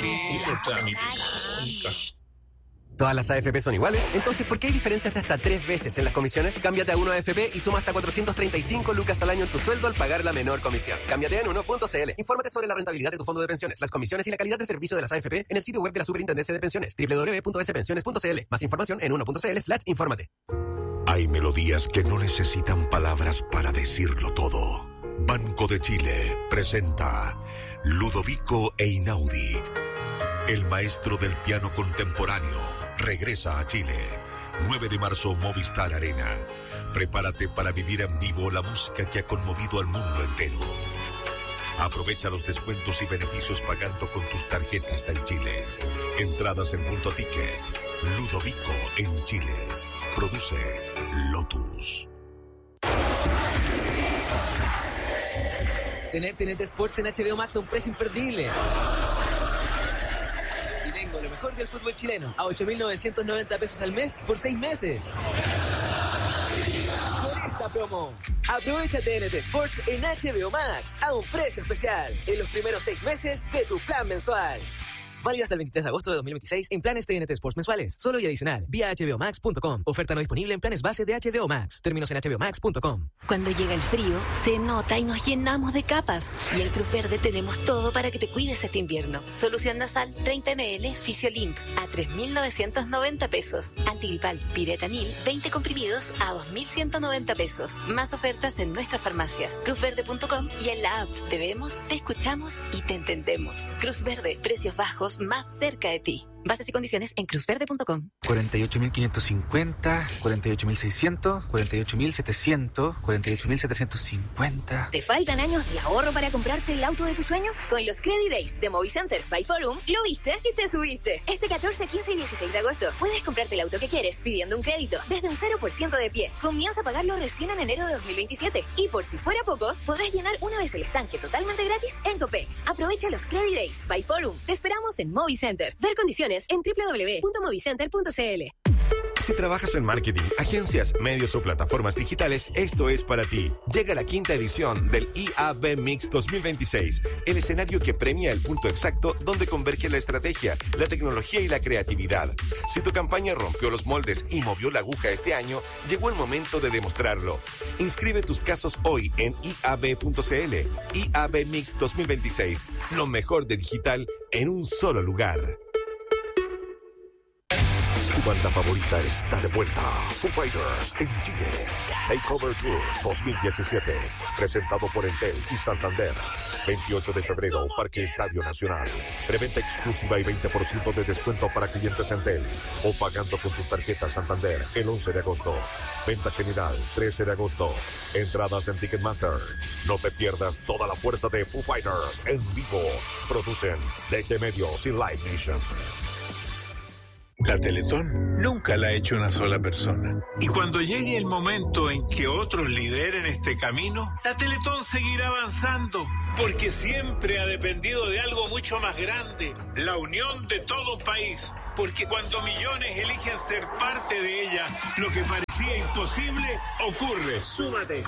¿Todas las AFP son iguales? Entonces, ¿por qué hay diferencias de hasta 3 veces en las comisiones? Cámbiate a 1AFP y suma hasta 435 lucas al año en tu sueldo al pagar la menor comisión. Cámbiate en 1.cl. Infórmate sobre la rentabilidad de tu fondo de pensiones, las comisiones y la calidad de servicio de las AFP en el sitio web de la Superintendencia de Pensiones, www.spensiones.cl. Más información en 1.cl/infórmate. Hay melodías que no necesitan palabras para decirlo todo. Banco de Chile presenta Ludovico Einaudi. El maestro del piano contemporáneo regresa a Chile. 9 de marzo, Movistar Arena. Prepárate para vivir en vivo la música que ha conmovido al mundo entero. Aprovecha los descuentos y beneficios pagando con tus tarjetas del Chile. Entradas en Punto Ticket. Ludovico en Chile. Produce Lotus. Tener TNT Sports en HBO Max a un precio imperdible. Si tengo lo mejor del fútbol chileno a 8.990 pesos al mes por 6 meses. Con esta promo, aprovecha TNT Sports en HBO Max a un precio especial en los primeros 6 meses de tu plan mensual. Válido hasta el 23 de agosto de 2026 en planes TNT Sports mensuales. Solo y adicional. Vía hbomax.com. Oferta no disponible en planes base de HBO Max. Términos en hbomax.com. Cuando llega el frío, se nota y nos llenamos de capas. Y en Cruz Verde tenemos todo para que te cuides este invierno. Solución nasal 30 ml Fisiolink a 3.990 pesos. Antigripal Piretanil 20 comprimidos a 2.190 pesos. Más ofertas en nuestras farmacias. cruzverde.com y en la app. Te vemos, te escuchamos y te entendemos. Cruz Verde, precios bajos más cerca de ti. Bases y condiciones en cruzverde.com. 48.550, 48.600, 48.700, 48.750. ¿Te faltan años de ahorro para comprarte el auto de tus sueños? Con los Credit Days de Movicenter by Forum, lo viste y te subiste. Este 14, 15 y 16 de agosto puedes comprarte el auto que quieres pidiendo un crédito desde un 0% de pie. Comienza a pagarlo recién en enero de 2027. Y por si fuera poco, podrás llenar una vez el estanque totalmente gratis en Copec. Aprovecha los Credit Days by Forum. Te esperamos en Movicenter. Ver condiciones en www.movicenter.cl. Si trabajas en marketing, agencias, medios o plataformas digitales, esto es para ti. Llega la 5ª edición del IAB Mix 2026, el escenario que premia el punto exacto donde converge la estrategia, la tecnología y la creatividad. Si tu campaña rompió los moldes y movió la aguja este año, llegó el momento de demostrarlo. Inscribe tus casos hoy en iab.cl. IAB Mix 2026, lo mejor de digital en un solo lugar. Tu banda favorita está de vuelta. Foo Fighters en Chile. Takeover Tour 2017. Presentado por Entel y Santander. 28 de febrero, Parque Estadio Nacional. Preventa exclusiva y 20% de descuento para clientes Entel. O pagando con tus tarjetas Santander el 11 de agosto. Venta general 13 de agosto. Entradas en Ticketmaster. No te pierdas toda la fuerza de Foo Fighters en vivo. Producen DG Medios y Live Nation. La Teletón nunca la ha hecho una sola persona. Y cuando llegue el momento en que otros lideren este camino, la Teletón seguirá avanzando, porque siempre ha dependido de algo mucho más grande, la unión de todo un país. Porque cuando millones eligen ser parte de ella, lo que parecía día imposible ocurre. Súmate.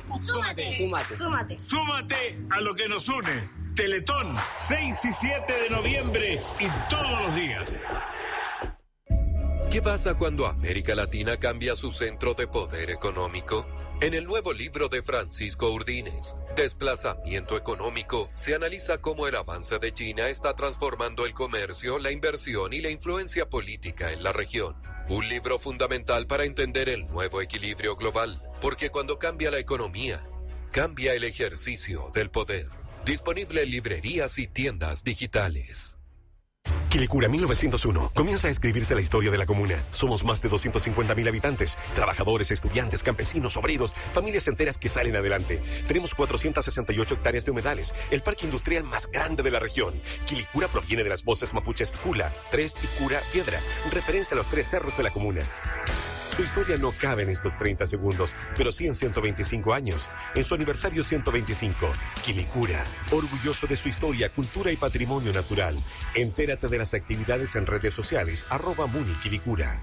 Súmate a lo que nos une. Teletón, 6 y 7 de noviembre y todos los días. ¿Qué pasa cuando América Latina cambia su centro de poder económico? En el nuevo libro de Francisco Urdines, Desplazamiento Económico, se analiza cómo el avance de China está transformando el comercio, la inversión y la influencia política en la región. Un libro fundamental para entender el nuevo equilibrio global, porque cuando cambia la economía, cambia el ejercicio del poder. Disponible en librerías y tiendas digitales. Quilicura 1901. Comienza a escribirse la historia de la comuna. Somos más de 250.000 habitantes. Trabajadores, estudiantes, campesinos, obreros, familias enteras que salen adelante. Tenemos 468 hectáreas de humedales. El parque industrial más grande de la región. Quilicura proviene de las voces mapuches Cula, Tres y Cura Piedra. Referencia a los 3 cerros de la comuna. Su historia no cabe en estos 30 segundos, pero sí en 125 años. En su aniversario 125, Quilicura, orgulloso de su historia, cultura y patrimonio natural. Entérate de las actividades en redes sociales, @MuniQuilicura.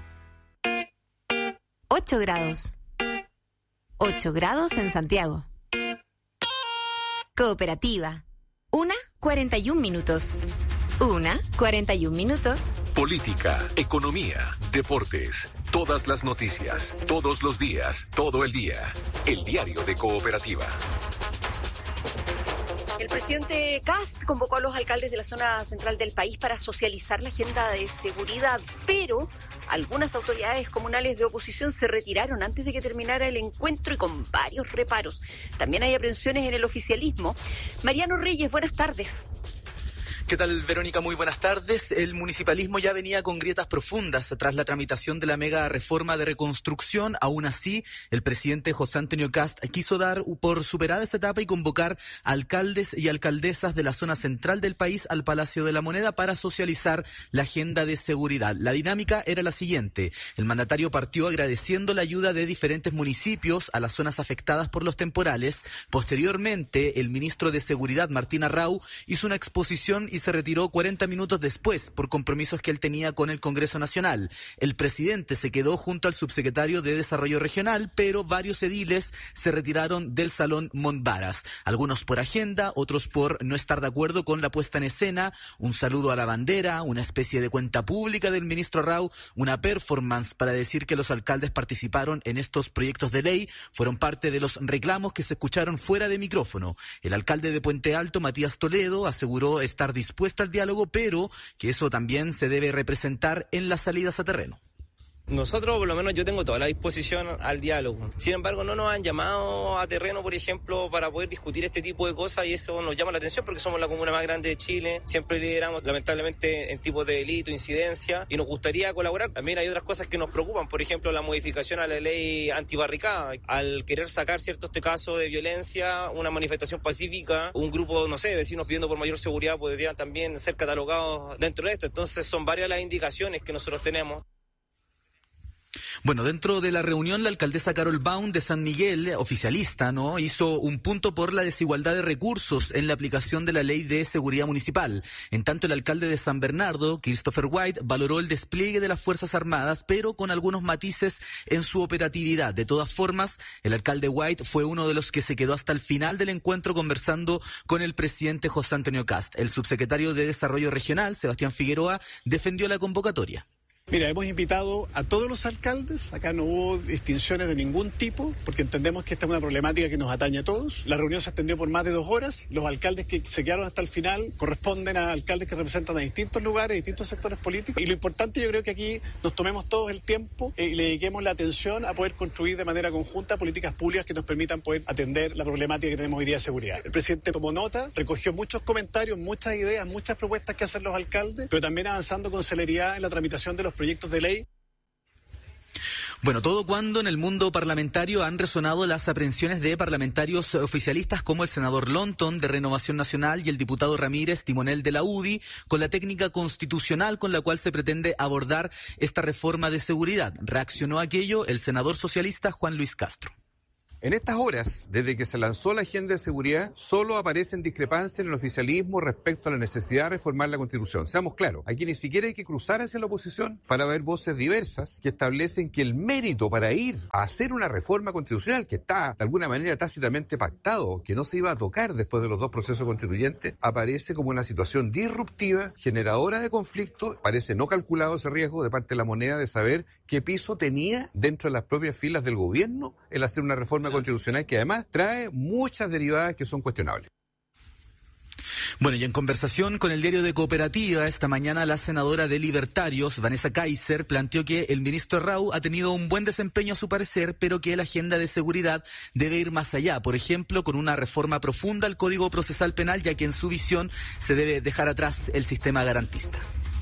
8 grados. 8 grados en Santiago. Cooperativa. 1:41 minutos. 1:41 minutos. Política, economía, deportes, todas las noticias, todos los días, todo el día. El diario de Cooperativa. El presidente Kast convocó a los alcaldes de la zona central del país para socializar la agenda de seguridad, pero algunas autoridades comunales de oposición se retiraron antes de que terminara el encuentro y con varios reparos. También hay aprehensiones en el oficialismo. Mariano Reyes, buenas tardes. ¿Qué tal, Verónica? Muy buenas tardes. El municipalismo ya venía con grietas profundas tras la tramitación de la mega reforma de reconstrucción. Aún así, el presidente José Antonio Kast quiso dar por superada esta etapa y convocar alcaldes y alcaldesas de la zona central del país al Palacio de la Moneda para socializar la agenda de seguridad. La dinámica era la siguiente. El mandatario partió agradeciendo la ayuda de diferentes municipios a las zonas afectadas por los temporales. Posteriormente, el ministro de Seguridad, Martín Arrau, hizo una exposición y se retiró 40 minutos después por compromisos que él tenía con el Congreso Nacional. El presidente se quedó junto al subsecretario de Desarrollo Regional, pero varios ediles se retiraron del Salón Montbaras. Algunos por agenda, otros por no estar de acuerdo con la puesta en escena, un saludo a la bandera, una especie de cuenta pública del ministro Arrau, una performance para decir que los alcaldes participaron en estos proyectos de ley, fueron parte de los reclamos que se escucharon fuera de micrófono. El alcalde de Puente Alto, Matías Toledo, aseguró estar dispuesto al diálogo, pero que eso también se debe representar en las salidas a terreno. Nosotros, por lo menos yo tengo toda la disposición al diálogo. Sin embargo, no nos han llamado a terreno, por ejemplo, para poder discutir este tipo de cosas, y eso nos llama la atención porque somos la comuna más grande de Chile. Siempre lideramos, lamentablemente, en tipos de delito, incidencia, y nos gustaría colaborar. También hay otras cosas que nos preocupan, por ejemplo, la modificación a la ley antibarricada. Al querer sacar ciertos casos de violencia, una manifestación pacífica, un grupo, no sé, vecinos pidiendo por mayor seguridad podrían también ser catalogados dentro de esto. Entonces, son varias las indicaciones que nosotros tenemos. Bueno, dentro de la reunión, la alcaldesa Carol Baum de San Miguel, oficialista, ¿no?, hizo un punto por la desigualdad de recursos en la aplicación de la ley de seguridad municipal. En tanto, el alcalde de San Bernardo, Christopher White, valoró el despliegue de las Fuerzas Armadas, pero con algunos matices en su operatividad. De todas formas, el alcalde White fue uno de los que se quedó hasta el final del encuentro conversando con el presidente José Antonio Kast. El subsecretario de Desarrollo Regional, Sebastián Figueroa, defendió la convocatoria. Mira, hemos invitado a todos los alcaldes, acá no hubo distinciones de ningún tipo, porque entendemos que esta es una problemática que nos atañe a todos. La reunión se extendió por más de 2 horas, los alcaldes que se quedaron hasta el final corresponden a alcaldes que representan a distintos lugares, distintos sectores políticos, y lo importante yo creo que aquí nos tomemos todos el tiempo y le dediquemos la atención a poder construir de manera conjunta políticas públicas que nos permitan poder atender la problemática que tenemos hoy día de seguridad. El presidente tomó nota, recogió muchos comentarios, muchas ideas, muchas propuestas que hacen los alcaldes, pero también avanzando con celeridad en la tramitación de los proyectos de ley. Bueno, todo cuando en el mundo parlamentario han resonado las aprehensiones de parlamentarios oficialistas como el senador Lonton de Renovación Nacional y el diputado Ramírez, timonel de la UDI, con la técnica constitucional con la cual se pretende abordar esta reforma de seguridad. Reaccionó a aquello el senador socialista Juan Luis Castro. En estas horas, desde que se lanzó la agenda de seguridad, solo aparecen discrepancias en el oficialismo respecto a la necesidad de reformar la Constitución. Seamos claros, aquí ni siquiera hay que cruzar hacia la oposición para ver voces diversas que establecen que el mérito para ir a hacer una reforma constitucional que está de alguna manera tácitamente pactado, que no se iba a tocar después de los 2 procesos constituyentes, aparece como una situación disruptiva, generadora de conflicto. Parece no calculado ese riesgo de parte de la moneda de saber qué piso tenía dentro de las propias filas del gobierno el hacer una reforma constitucional que además trae muchas derivadas que son cuestionables. Bueno, y en conversación con el diario de Cooperativa, esta mañana la senadora de Libertarios, Vanessa Kaiser, planteó que el ministro Rau ha tenido un buen desempeño a su parecer, pero que la agenda de seguridad debe ir más allá, por ejemplo, con una reforma profunda al Código Procesal Penal, ya que en su visión se debe dejar atrás el sistema garantista.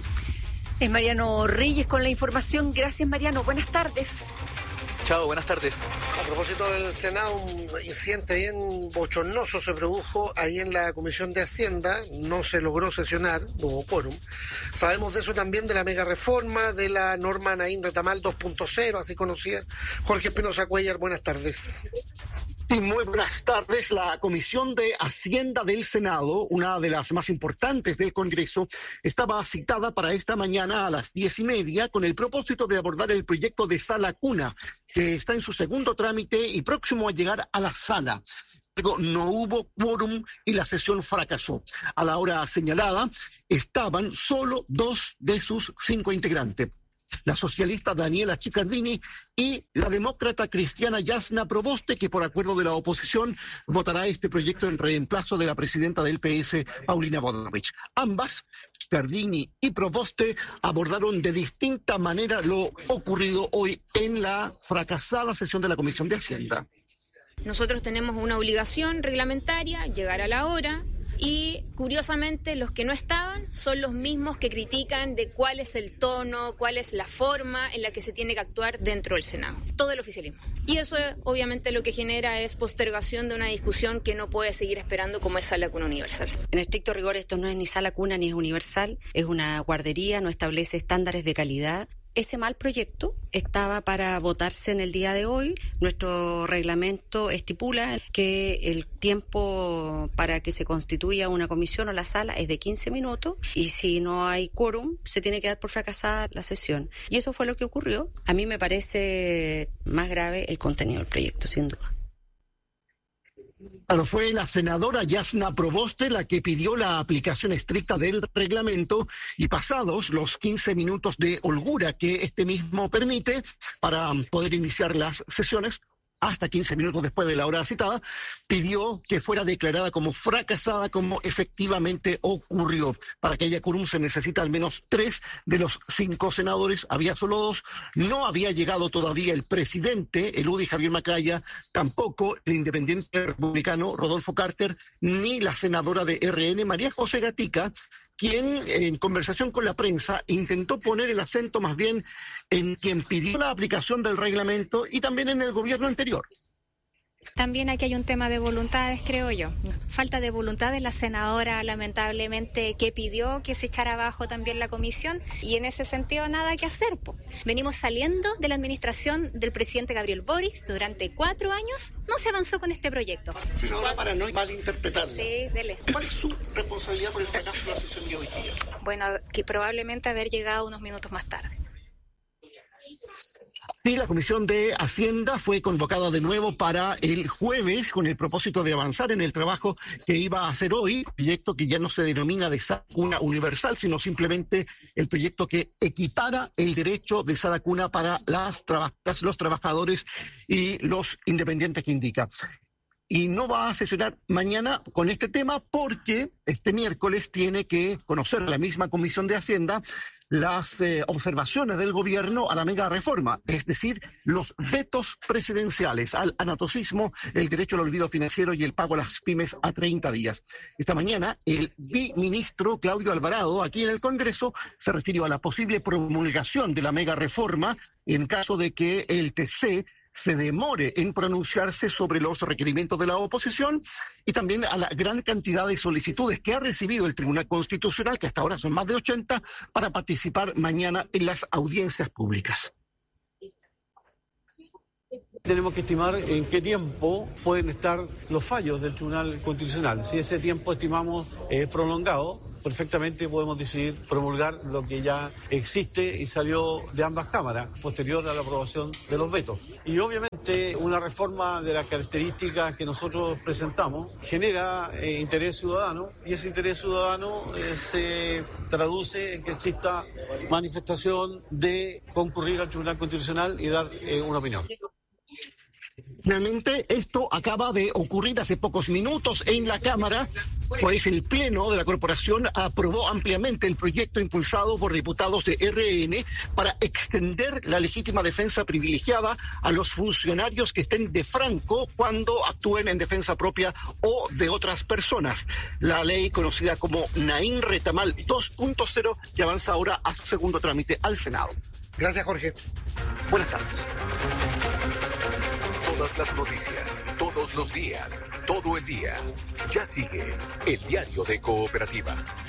Es Mariano Reyes con la información. Gracias, Mariano. Buenas tardes. Chao, buenas tardes. A propósito del Senado, un incidente bien bochornoso se produjo ahí en la Comisión de Hacienda. No se logró sesionar, no hubo quórum. Sabemos de eso también, de la mega reforma, de la norma Naín Retamal 2.0, así conocida. Jorge Espinosa Cuellar, buenas tardes. Sí, muy buenas tardes. La Comisión de Hacienda del Senado, una de las más importantes del Congreso, estaba citada para esta mañana a las 10:30 con el propósito de abordar el proyecto de Sala Cuna, que está en su segundo trámite y próximo a llegar a la sala. Luego no hubo quórum y la sesión fracasó. A la hora señalada estaban solo 2 de sus 5 integrantes. La socialista Daniela Chiccardini y la demócrata cristiana Jasna Proboste, que por acuerdo de la oposición votará este proyecto en reemplazo de la presidenta del PS, Paulina Bodanovich. Ambas, Chiccardini y Proboste, abordaron de distinta manera lo ocurrido hoy en la fracasada sesión de la Comisión de Hacienda. Nosotros tenemos una obligación reglamentaria, llegar a la hora. Y curiosamente los que no estaban son los mismos que critican de cuál es el tono, cuál es la forma en la que se tiene que actuar dentro del Senado. Todo el oficialismo. Y eso obviamente lo que genera es postergación de una discusión que no puede seguir esperando como es Sala Cuna Universal. En estricto rigor esto no es ni Sala Cuna ni es universal, es una guardería, no establece estándares de calidad. Ese mal proyecto estaba para votarse en el día de hoy. Nuestro reglamento estipula que el tiempo para que se constituya una comisión o la sala es de 15 minutos y si no hay quórum se tiene que dar por fracasada la sesión. Y eso fue lo que ocurrió. A mí me parece más grave el contenido del proyecto, sin duda. Claro, fue la senadora Jasna Proboste la que pidió la aplicación estricta del reglamento y pasados los 15 minutos de holgura que este mismo permite para poder iniciar las sesiones, hasta 15 minutos después de la hora citada, pidió que fuera declarada como fracasada, como efectivamente ocurrió. Para que haya quórum se necesita al menos 3 de los 5 senadores, había solo 2, no había llegado todavía el presidente, el UDI Javier Macaya, tampoco el independiente republicano Rodolfo Carter, ni la senadora de RN María José Gatica, quien en conversación con la prensa intentó poner el acento más bien en quien pidió la aplicación del reglamento y también en el gobierno anterior. También aquí hay un tema de voluntades, creo yo. Falta de voluntad de la senadora, lamentablemente, que pidió que se echara abajo también la comisión y en ese sentido nada que hacer. Venimos saliendo de la administración del presidente Gabriel Boric durante 4 años, no se avanzó con este proyecto. Senadora, para no malinterpretarlo. Sí, dele. ¿Cuál es su responsabilidad por el fracaso de la sesión de hoy día? Bueno, que probablemente haber llegado unos minutos más tarde. Sí, la Comisión de Hacienda fue convocada de nuevo para el jueves con el propósito de avanzar en el trabajo que iba a hacer hoy, proyecto que ya no se denomina de Sala Cuna Universal, sino simplemente el proyecto que equipara el derecho de Sala Cuna para los trabajadores y los independientes que indica. Y no va a sesionar mañana con este tema porque este miércoles tiene que conocer la misma Comisión de Hacienda las observaciones del gobierno a la mega reforma, es decir, los vetos presidenciales al anatocismo, el derecho al olvido financiero y el pago a las pymes a 30 días. Esta mañana, el viceministro Claudio Alvarado, aquí en el Congreso, se refirió a la posible promulgación de la mega reforma en caso de que el TC se demore en pronunciarse sobre los requerimientos de la oposición y también a la gran cantidad de solicitudes que ha recibido el Tribunal Constitucional, que hasta ahora son más de 80, para participar mañana en las audiencias públicas. Tenemos que estimar en qué tiempo pueden estar los fallos del Tribunal Constitucional. Si ese tiempo estimamos prolongado, perfectamente podemos decidir promulgar lo que ya existe y salió de ambas cámaras, posterior a la aprobación de los vetos. Y obviamente una reforma de las características que nosotros presentamos genera interés ciudadano, y ese interés ciudadano se traduce en que exista manifestación de concurrir al Tribunal Constitucional y dar una opinión. Finalmente, esto acaba de ocurrir hace pocos minutos en la Cámara, pues el Pleno de la Corporación aprobó ampliamente el proyecto impulsado por diputados de RN para extender la legítima defensa privilegiada a los funcionarios que estén de franco cuando actúen en defensa propia o de otras personas. La ley, conocida como Naín Retamal 2.0, ya avanza ahora a su segundo trámite al Senado. Gracias, Jorge. Buenas tardes. Todas las noticias, todos los días, todo el día. Ya sigue el Diario de Cooperativa.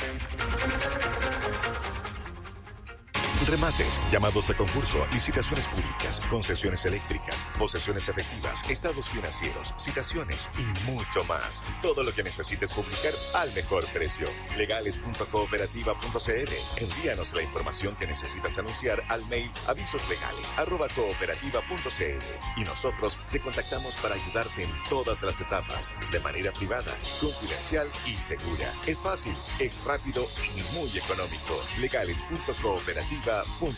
Remates, llamados a concurso, licitaciones públicas, concesiones eléctricas, posesiones efectivas, estados financieros, citaciones y mucho más. Todo lo que necesites publicar al mejor precio. Legales.cooperativa.cl. Envíanos la información que necesitas anunciar al mail avisoslegales@cooperativa.cl y nosotros te contactamos para ayudarte en todas las etapas, de manera privada, confidencial y segura. Es fácil, es rápido y muy económico. Legales.cooperativa.cl.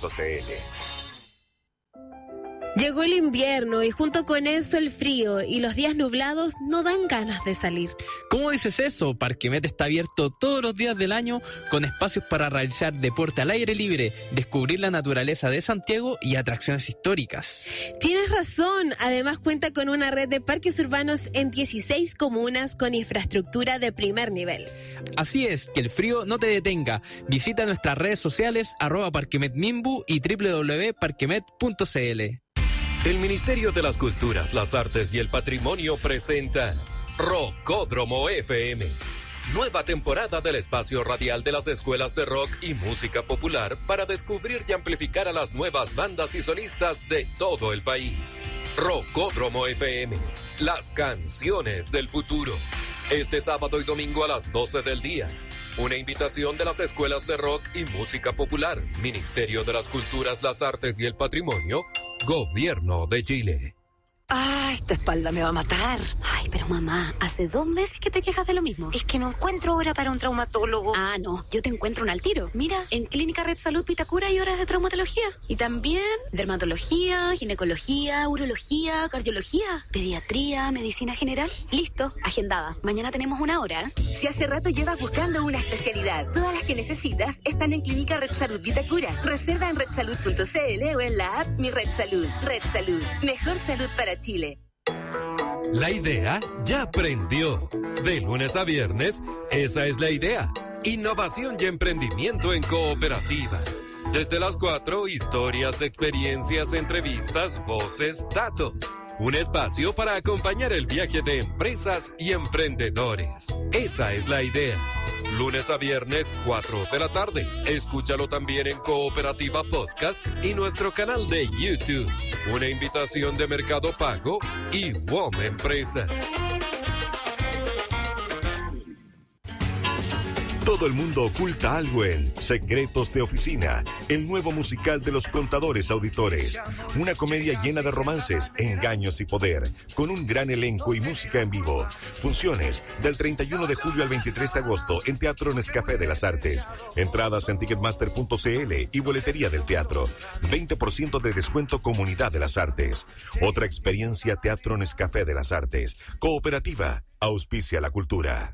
Llegó el invierno y junto con eso el frío y los días nublados no dan ganas de salir. ¿Cómo dices eso? Parquemet está abierto todos los días del año con espacios para realizar deporte al aire libre, descubrir la naturaleza de Santiago y atracciones históricas. Tienes razón, además cuenta con una red de parques urbanos en 16 comunas con infraestructura de primer nivel. Así es, que el frío no te detenga. Visita nuestras redes sociales @parquemetmimbu y www.parquemet.cl. El Ministerio de las Culturas, las Artes y el Patrimonio presenta Rockódromo FM. Nueva temporada del espacio radial de las escuelas de rock y música popular para descubrir y amplificar a las nuevas bandas y solistas de todo el país. Rockódromo FM, las canciones del futuro. Este sábado y domingo a las 12 del día. Una invitación de las escuelas de rock y música popular, Ministerio de las Culturas, las Artes y el Patrimonio, Gobierno de Chile. Ah, esta espalda me va a matar. Ay, pero mamá, hace 2 meses que te quejas de lo mismo. Es que no encuentro hora para un traumatólogo. Ah, no, yo te encuentro un al tiro. Mira, en Clínica Red Salud Vitacura hay horas de traumatología. Y también dermatología, ginecología, urología, cardiología, pediatría, medicina general. Listo, agendada. Mañana tenemos 1 hora. Si hace rato llevas buscando una especialidad, todas las que necesitas están en Clínica Red Salud Vitacura. Reserva en redsalud.cl o en la app Mi Red Salud. Red Salud, mejor salud para Chile. La idea ya prendió. De lunes a viernes, esa es la idea. Innovación y emprendimiento en cooperativa. Desde las 4, historias, experiencias, entrevistas, voces, datos. Un espacio para acompañar el viaje de empresas y emprendedores. Esa es la idea. Lunes a viernes, 4 de la tarde. Escúchalo también en Cooperativa Podcast y nuestro canal de YouTube. Una invitación de Mercado Pago y WOM Empresas. Todo el mundo oculta algo en Secretos de Oficina, el nuevo musical de los contadores auditores. Una comedia llena de romances, engaños y poder, con un gran elenco y música en vivo. Funciones del 31 de julio al 23 de agosto en Teatro Nescafé de las Artes. Entradas en Ticketmaster.cl y boletería del teatro. 20% de descuento Comunidad de las Artes. Otra experiencia Teatro Nescafé de las Artes. Cooperativa, auspicia la cultura.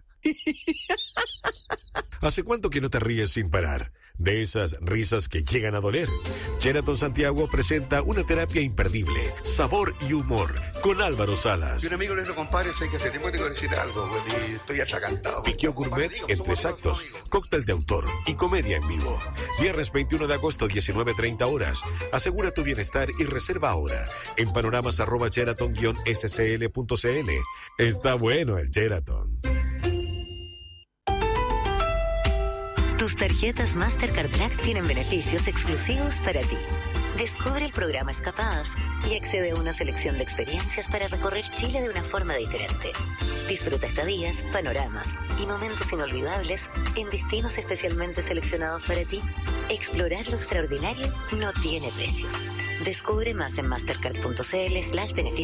¿Hace cuánto que no te ríes sin parar? De esas risas que llegan a doler. Sheraton Santiago presenta una terapia imperdible, sabor y humor, con Álvaro Salas. Y un amigo le dijo, compadre, sé que hace tiempo que tengo que decir algo, y estoy atragantado. Piqueo Gourmet en 3 actos, cóctel de autor y comedia en vivo. Viernes 21 de agosto, 19:30 horas. Asegura tu bienestar y reserva ahora en panoramas@sheraton-scl.cl. Está bueno el Sheraton. Tus tarjetas Mastercard Black tienen beneficios exclusivos para ti. Descubre el programa Escapadas y accede a una selección de experiencias para recorrer Chile de una forma diferente. Disfruta estadías, panoramas y momentos inolvidables en destinos especialmente seleccionados para ti. Explorar lo extraordinario no tiene precio. Descubre más en mastercard.cl/beneficios.